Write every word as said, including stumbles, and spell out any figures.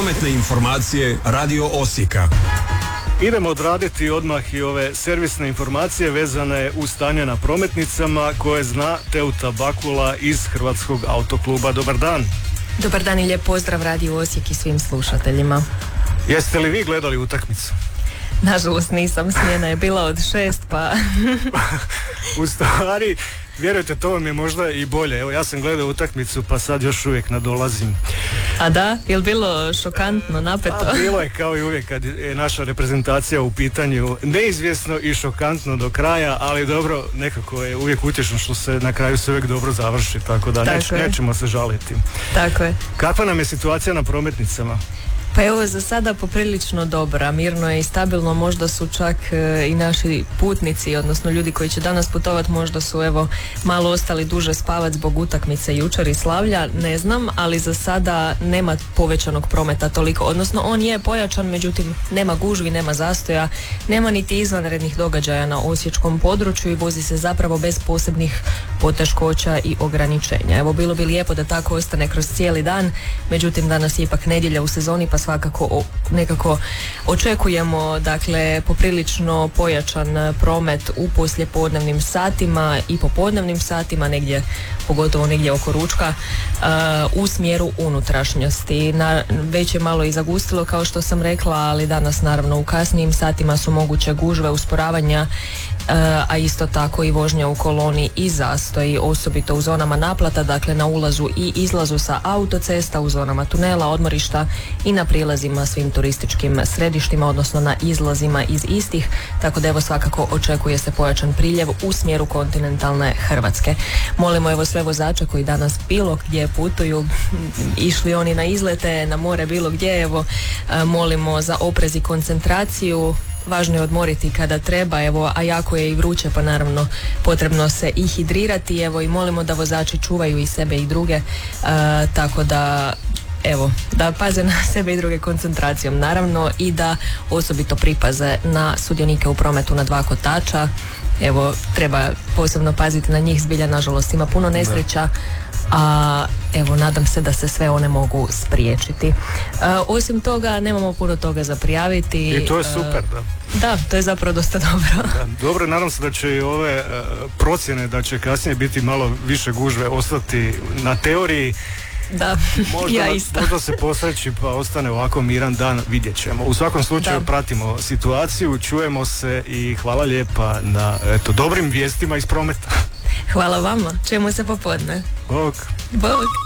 Prometne informacije Radio Osijeka. Idemo odraditi odmah i ove servisne informacije vezane uz stanje na prometnicama koje zna Teuta Bakula iz Hrvatskog autokluba. Dobar dan. Dobar dan i lijep pozdrav Radio Osijek i svim slušateljima. Jeste li vi gledali utakmicu? Nažalost nisam, smjena je bila od šest pa... U stvari, vjerujte, to vam je možda i bolje. Evo, ja sam gledao utakmicu pa sad još uvijek nadolazim. A da? Je li bilo šokantno, napeto? A, bilo je kao i uvijek kad je naša reprezentacija u pitanju. Neizvjesno i šokantno do kraja, ali dobro, nekako je uvijek utješno što se na kraju sve uvijek dobro završi, tako da tako neć, je. nećemo se žaliti. Tako je. Kakva nam je situacija na prometnicama? Pa evo, za sada poprilično dobra, mirno je i stabilno, možda su čak e, i naši putnici, odnosno ljudi koji će danas putovati, možda su evo malo ostali duže spavati zbog utakmice jučer i slavlja, ne znam, ali za sada nema povećanog prometa toliko, odnosno on je pojačan, međutim nema gužvi, nema zastoja, nema niti izvanrednih događaja na osječkom području i vozi se zapravo bez posebnih poteškoća i ograničenja. Evo, bilo bi lijepo da tako ostane kroz cijeli dan, međutim danas je ipak nedjelja u sezoni, pa svakako o, nekako očekujemo dakle poprilično pojačan promet u poslijepodnevnim satima i popodnevnim satima, negdje, pogotovo negdje oko ručka, uh, u smjeru unutrašnjosti. Na, već je malo i zagustilo kao što sam rekla, ali danas naravno u kasnijim satima su moguće gužve, usporavanja, Uh, a isto tako i vožnja u koloni i zastoji, osobito u zonama naplata, dakle na ulazu i izlazu sa autocesta, u zonama tunela, odmorišta i na prilazima svim turističkim središtima, odnosno na izlazima iz istih, tako da evo svakako očekuje se pojačan priljev u smjeru kontinentalne Hrvatske. Molimo evo sve vozače koji danas bilo gdje putuju, išli oni na izlete, na more, bilo gdje, evo uh, molimo za oprez i koncentraciju. Važno je odmoriti kada treba, evo, a jako je i vruće, pa naravno potrebno se i hidrirati, evo, i molimo da vozači čuvaju i sebe i druge, uh, tako da evo, da paze na sebe i druge koncentracijom, naravno, i da osobito pripaze na sudionike u prometu na dva kotača. Evo, treba posebno paziti na njih, zbilja nažalost ima puno nesreća, a evo, nadam se da se sve one mogu spriječiti. A, osim toga, nemamo puno toga za prijaviti. I to je super, da. Da, to je zapravo dosta dobro. Da, dobro, nadam se da će i ove uh, procjene da će kasnije biti malo više gužve ostati na teoriji. Da, možda, ja isto. Možda se posreći pa ostane ovako miran dan, vidjet ćemo. U svakom slučaju da. Pratimo situaciju, čujemo se i hvala lijepa na eto, dobrim vijestima iz prometa. Hvala vama, čujemo se popodne. Bog. Bog.